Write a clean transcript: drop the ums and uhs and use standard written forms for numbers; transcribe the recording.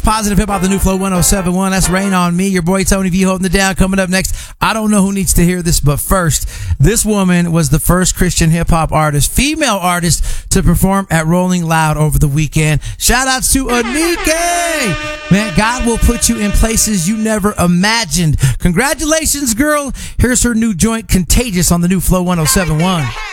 Positive Hip Hop, the new Flow 1071. That's Rain on Me. Your boy Tony V holding it down. Coming up next, I don't know who needs to hear this, but first, this woman was the first Christian hip hop artist, female artist, to perform at Rolling Loud over the weekend. Shout outs to Anike. Man, God will put you in places you never imagined. Congratulations, girl. Here's her new joint, Contagious, on the new Flow 1071.